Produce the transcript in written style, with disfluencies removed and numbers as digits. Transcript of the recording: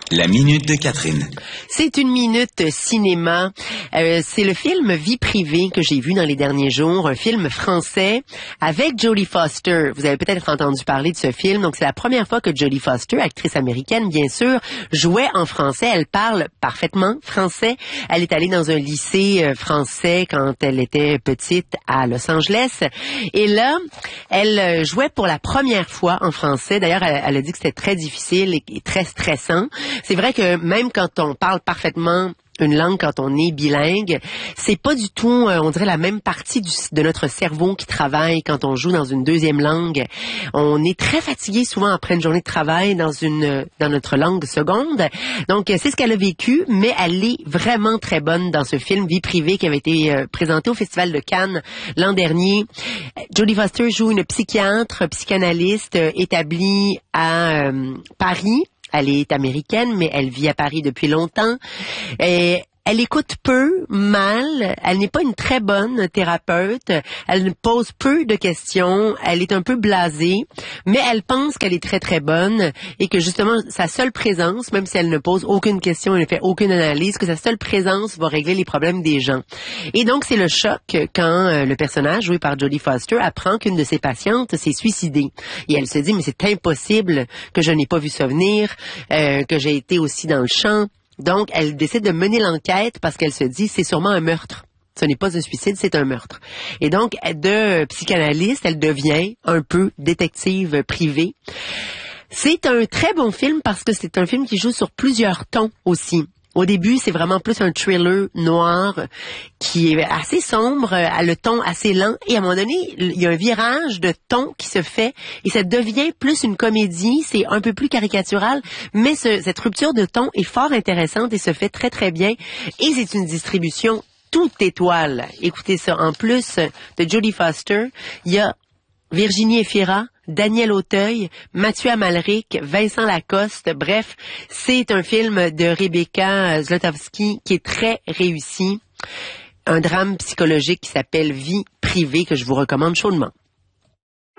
La minute de Catherine. C'est une minute cinéma. C'est le film Vie privée que j'ai vu dans les derniers jours, un film français avec Jodie Foster. Vous avez peut-être entendu parler de ce film. Donc c'est la première fois que Jodie Foster, actrice américaine bien sûr, jouait en français. Elle parle parfaitement français. Elle est allée dans un lycée français quand elle était petite à Los Angeles. Et là, elle jouait pour la première fois en français. D'ailleurs, elle a dit que c'était très difficile et très stressant. C'est vrai que même quand on parle parfaitement une langue, quand on est bilingue, c'est pas du tout, on dirait, la même partie de notre cerveau qui travaille quand on joue dans une deuxième langue. On est très fatigué souvent après une journée de travail dans notre langue seconde. Donc, c'est ce qu'elle a vécu, mais elle est vraiment très bonne dans ce film Vie privée qui avait été présenté au Festival de Cannes l'an dernier. Jodie Foster joue une psychanalyste établie à Paris. Elle est américaine, mais elle vit à Paris depuis longtemps. Et elle écoute peu, mal. Elle n'est pas une très bonne thérapeute. Elle pose peu de questions. Elle est un peu blasée, mais elle pense qu'elle est très, très bonne et que justement, sa seule présence, même si elle ne pose aucune question, elle ne fait aucune analyse, que sa seule présence va régler les problèmes des gens. Et donc, c'est le choc quand le personnage, joué par Jodie Foster, apprend qu'une de ses patientes s'est suicidée. Et elle se dit, mais c'est impossible que je n'ai pas vu ça venir, que j'ai été aussi dans le champ. Donc, elle décide de mener l'enquête parce qu'elle se dit, c'est sûrement un meurtre. Ce n'est pas un suicide, c'est un meurtre. Et donc, de psychanalyste, elle devient un peu détective privée. C'est un très bon film parce que c'est un film qui joue sur plusieurs tons aussi. Au début, c'est vraiment plus un thriller noir qui est assez sombre, à le ton assez lent. Et à un moment donné, il y a un virage de ton qui se fait et ça devient plus une comédie. C'est un peu plus caricatural, mais cette rupture de ton est fort intéressante et se fait très, très bien. Et c'est une distribution toute étoile. Écoutez ça. En plus de Jodie Foster, il y a Virginie Efira, Daniel Auteuil, Mathieu Amalric, Vincent Lacoste. Bref, c'est un film de Rebecca Zlotowski qui est très réussi. Un drame psychologique qui s'appelle Vie privée que je vous recommande chaudement.